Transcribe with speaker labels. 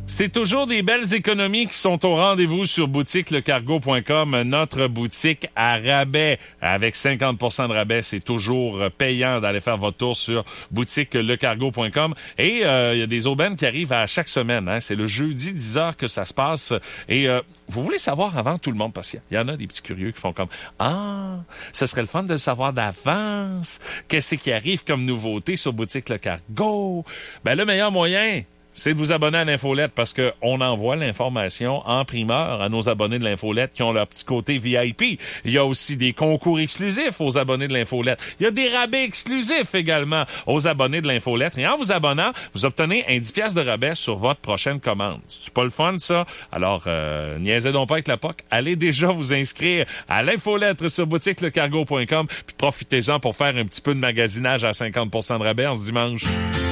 Speaker 1: C'est toujours des belles économies qui sont au rendez-vous sur boutiquelecargo.com, notre boutique à rabais. Avec 50% de rabais, c'est toujours payant d'aller faire votre tour sur boutiquelecargo.com. Et il y a des aubaines qui arrivent à chaque semaine. Hein. C'est le jeudi 10h que ça se passe. Et vous voulez savoir avant tout le monde, parce qu'il y en a des petits curieux qui font comme « Ah, ce serait le fun de le savoir d'avance. Qu'est-ce qui arrive comme nouveauté sur Boutique Le Cargo? » Ben, le meilleur moyen, c'est de vous abonner à l'Infolette parce que on envoie l'information en primeur à nos abonnés de l'Infolette qui ont leur petit côté VIP. Il y a aussi des concours exclusifs aux abonnés de l'Infolette. Il y a des rabais exclusifs également aux abonnés de l'Infolette. Et en vous abonnant, vous obtenez un 10$ de rabais sur votre prochaine commande. C'est pas le fun, ça? Alors, niaisez donc pas avec la POC. Allez déjà vous inscrire à l'Infolette sur boutiquelecargo.com puis profitez-en pour faire un petit peu de magasinage à 50% de rabais en ce dimanche.